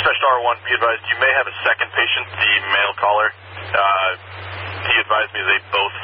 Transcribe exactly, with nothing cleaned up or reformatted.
Dispatch Tower one, be advised you may have a second patient, the male caller. Uh, he advised me they both